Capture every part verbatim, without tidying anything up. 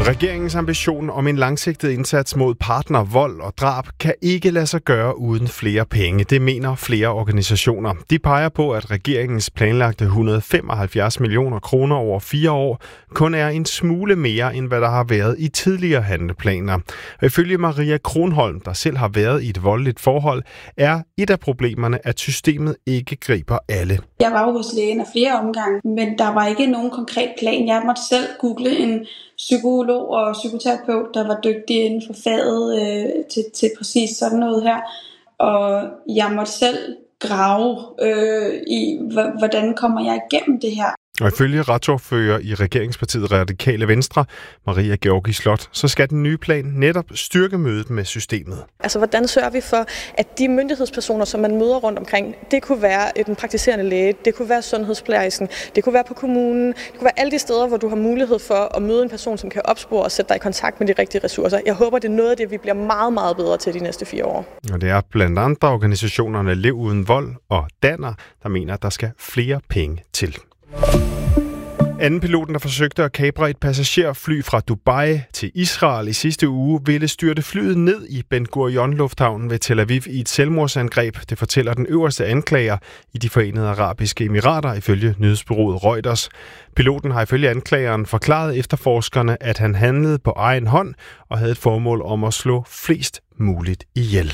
Regeringens ambition om en langsigtet indsats mod partnervold og drab kan ikke lade sig gøre uden flere penge. Det mener flere organisationer. De peger på, at regeringens planlagte et hundrede og femoghalvfjerds millioner kroner over fire år kun er en smule mere, end hvad der har været i tidligere handleplaner. Og ifølge Maria Kronholm, der selv har været i et voldeligt forhold, er et af problemerne, at systemet ikke griber alle. Jeg var jo hos lægen af flere omgange, men der var ikke nogen konkret plan. Jeg måtte selv google en psykolog og psykoterapeut, der var dygtige inden for faget øh, til, til præcis sådan noget her. Og jeg måtte selv grave øh, i, h- hvordan kommer jeg igennem det her. Og ifølge retsordfører i regeringspartiet Radikale Venstre, Maria Georgi Slot, så skal den nye plan netop styrke mødet med systemet. Altså, hvordan sørger vi for, at de myndighedspersoner, som man møder rundt omkring, det kunne være den praktiserende læge, det kunne være sundhedsplejersken, det kunne være på kommunen, det kunne være alle de steder, hvor du har mulighed for at møde en person, som kan opspore og sætte dig i kontakt med de rigtige ressourcer. Jeg håber, det er noget af det, vi bliver meget, meget bedre til de næste fire år. Og det er blandt andre organisationerne Lev Uden Vold og Danner, der mener, at der skal flere penge til. Anden piloten, der forsøgte at kapre et passagerfly fra Dubai til Israel i sidste uge, ville styrte flyet ned i Ben Gurion Lufthavnen ved Tel Aviv i et selvmordsangreb. Det fortæller den øverste anklager i de Forenede Arabiske Emirater, ifølge nyhedsbureauet Reuters. Piloten har ifølge anklageren forklaret efterforskerne, at han handlede på egen hånd og havde et formål om at slå flest muligt ihjel.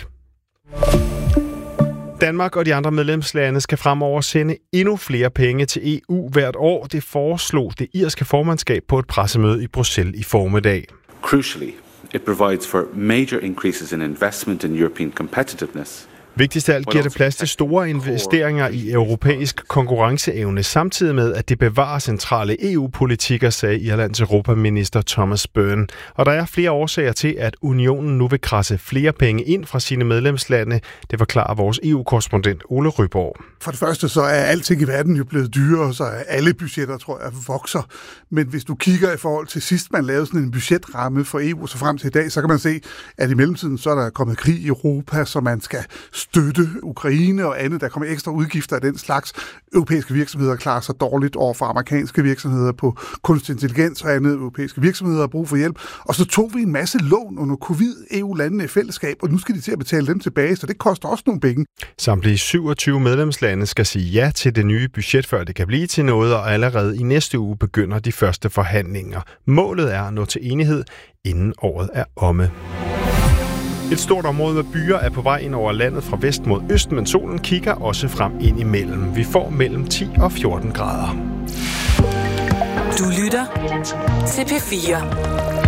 Danmark og de andre medlemslande skal fremover sende endnu flere penge til E U hvert år. Det foreslog det irske formandskab på et pressemøde i Bruxelles i formiddag. Crucially, it provides for major increases in investment in European competitiveness. Vigtigst af alt giver det plads til store investeringer i europæisk konkurrenceevne, samtidig med, at det bevarer centrale E U-politikker, sagde Irlands europaminister Thomas Byrne. Og der er flere årsager til, at unionen nu vil krasse flere penge ind fra sine medlemslande. Det forklarer vores E U-korrespondent Ole Ryborg. For det første så er alting i verden jo blevet dyrere, så alle budgetter, tror jeg, vokser. Men hvis du kigger i forhold til sidst, man lavede sådan en budgetramme for E U, så frem til i dag, så kan man se, at i mellemtiden så er der kommet krig i Europa, så man skal støtte Ukraine og andet. Der kommer ekstra udgifter af den slags. Europæiske virksomheder klarer sig dårligt over for amerikanske virksomheder på kunstig intelligens og andet. Europæiske virksomheder har brug for hjælp. Og så tog vi en masse lån under covid E U-landene i fællesskab, og nu skal de til at betale dem tilbage, så det koster også nogle penge. Samtlige syvogtyve medlemslande skal sige ja til det nye budget, før det kan blive til noget, og allerede i næste uge begynder de første forhandlinger. Målet er at nå til enighed, inden året er omme. Et stort område med byer er på vej ind over landet fra vest mod øst, men solen kigger også frem ind imellem. Vi får mellem ti og fjorten grader. Du lytter til P fire.